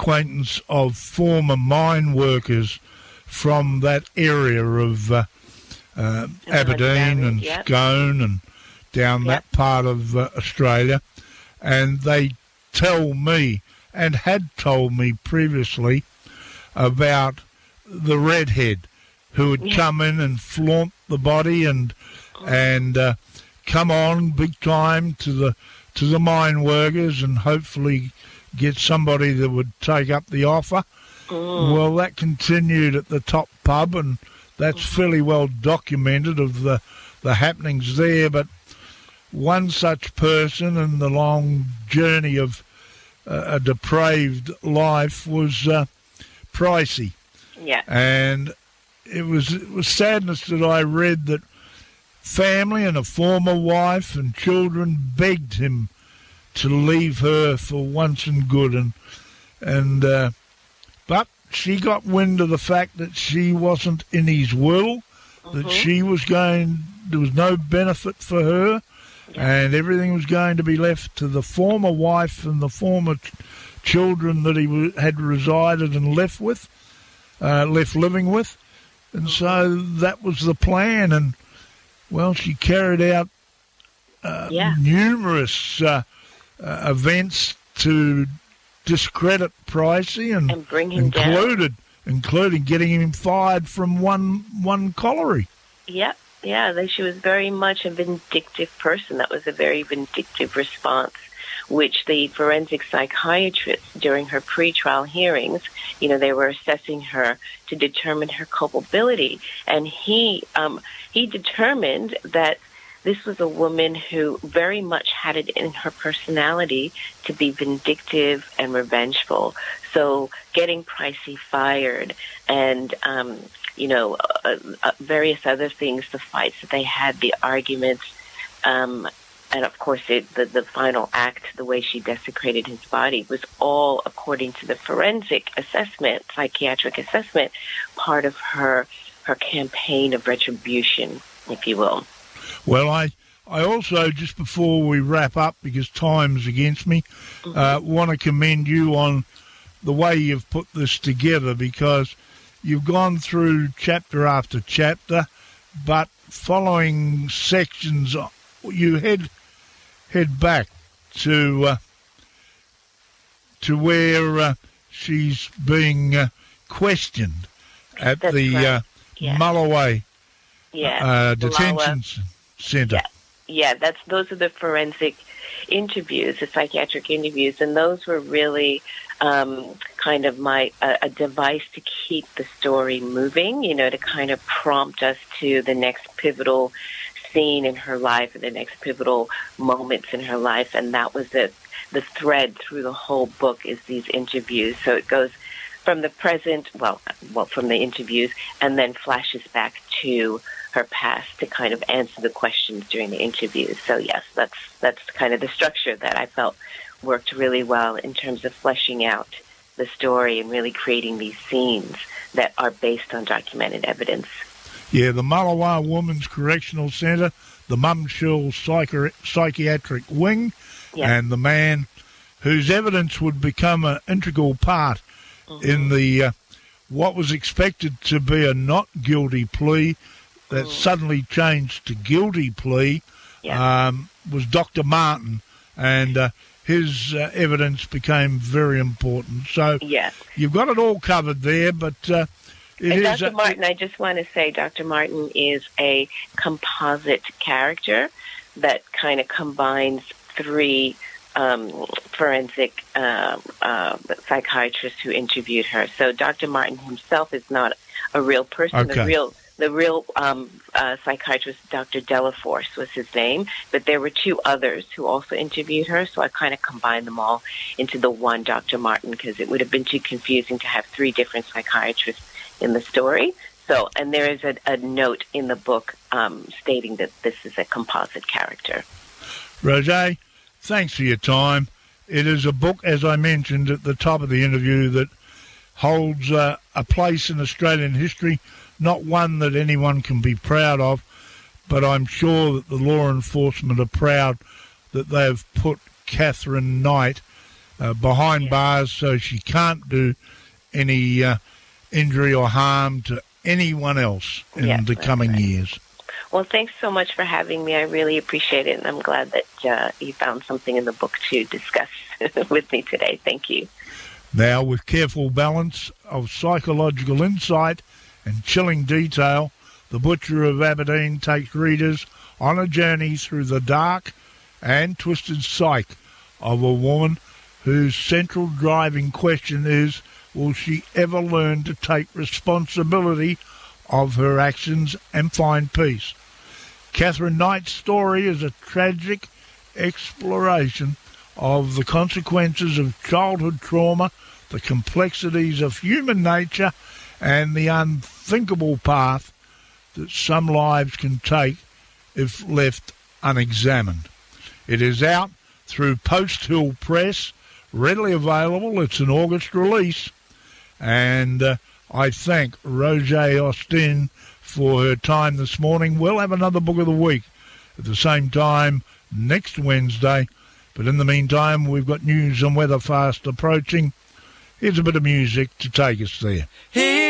acquaintance of former mine workers from that area of Aberdeen and Scone and down that part of Australia, and they tell me, and had told me previously, about the redhead who would come in and flaunt the body and come on big time to the mine workers and hopefully get somebody that would take up the offer. Well, that continued at the top pub, and that's fairly well documented of the happenings there. But one such person in the long journey of a depraved life was Pricey. Yeah. And it was sadness that I read that family and a former wife and children begged him to leave her for once and good, but she got wind of the fact that she wasn't in his will, that there was no benefit for her, and everything was going to be left to the former wife and the former children that he had resided and left living with. And so that was the plan, and, well, she carried out numerous events to discredit Pricey and bring him down. Including getting him fired from one colliery. Yeah. She was very much a vindictive person. That was a very vindictive response, which the forensic psychiatrist during her pretrial hearings, they were assessing her to determine her culpability. And he determined that this was a woman who very much had it in her personality to be vindictive and revengeful. So getting Pricey fired and, various other things, the fights that they had, the arguments, and of course the final act, the way she desecrated his body, was all, according to the forensic assessment, psychiatric assessment, part of her campaign of retribution, if you will. Well, I also, just before we wrap up, because time's against me, want to commend you on the way you've put this together, because you've gone through chapter after chapter, but following sections, you head back to where she's being questioned at the Mulloway detention centre. Yeah, those are the forensic interviews, the psychiatric interviews, and those were really kind of a device to keep the story moving, to kind of prompt us to the next pivotal scene in her life and the next pivotal moments in her life. And that was the thread through the whole book, is these interviews. So it goes from the present, from the interviews, and then flashes back to her past to kind of answer the questions during the interviews. So yes, that's kind of the structure that I felt worked really well in terms of fleshing out the story and really creating these scenes that are based on documented evidence. Yeah, the Mulloway Women's Correctional Centre, the Mumshill Psychiatric Wing, and the man whose evidence would become an integral part in the what was expected to be a not guilty plea that suddenly changed to guilty plea was Dr. Martin, and his evidence became very important. So you've got it all covered there, but Dr. Martin, I just want to say Dr. Martin is a composite character that kind of combines three forensic psychiatrists who interviewed her. So Dr. Martin himself is not a real person. The real psychiatrist, Dr. Delaforce was his name, but there were two others who also interviewed her, so I kind of combined them all into the one Dr. Martin, because it would have been too confusing to have three different psychiatrists in the story. So, and there is a note in the book stating that this is a composite character. Roger, thanks for your time. It is a book, as I mentioned at the top of the interview, that holds a place in Australian history, not one that anyone can be proud of, but I'm sure that the law enforcement are proud that they've put Katherine Knight behind bars, so she can't do any injury or harm to anyone else in the coming years. Well, thanks so much for having me. I really appreciate it, and I'm glad that you found something in the book to discuss with me today. Thank you. Now, with careful balance of psychological insight and chilling detail, The Butcher of Aberdeen takes readers on a journey through the dark and twisted psyche of a woman whose central driving question is, will she ever learn to take responsibility of her actions and find peace? Katherine Knight's story is a tragic exploration of the consequences of childhood trauma, the complexities of human nature, and the unthinkable path that some lives can take if left unexamined. It is out through Post Hill Press, readily available. It's an August release, and I thank Roger Austin for her time this morning. We'll have another book of the week at the same time next Wednesday, but in the meantime, we've got news and weather fast approaching. Here's a bit of music to take us there.